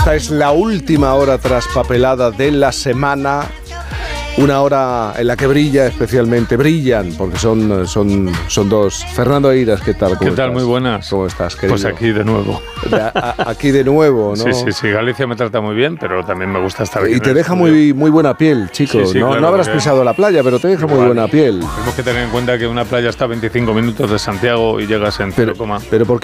Esta es la última hora traspapelada de la semana. Una hora en la que brillan, porque son dos. Fernando Eiras, ¿qué tal? ¿Qué tal? Muy buenas. ¿Cómo estás, querido? Pues aquí de nuevo. Aquí de nuevo, ¿no? Sí, Galicia me trata muy bien, pero también me gusta estar aquí. Y te deja muy buena piel, chico. Sí, no, claro, no habrás pisado la playa, pero te deja muy buena piel. Tenemos que tener en cuenta que una playa está a 25 minutos de Santiago y llegas en 0,. Pero ¿por